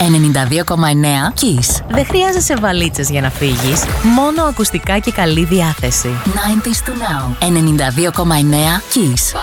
92,9 Kiss. Δεν χρειάζεσαι βαλίτσες για να φύγεις, μόνο ακουστικά και καλή διάθεση. 90s to now. 92,9 Kiss.